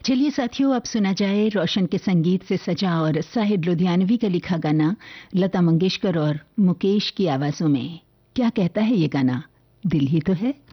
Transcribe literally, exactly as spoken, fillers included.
चलिए साथियों, अब सुना जाए रोशन के संगीत से सजा और साहिर लुधियानवी का लिखा गाना लता मंगेशकर और मुकेश की आवाजों में। क्या कहता है ये गाना? दिल ही तो है।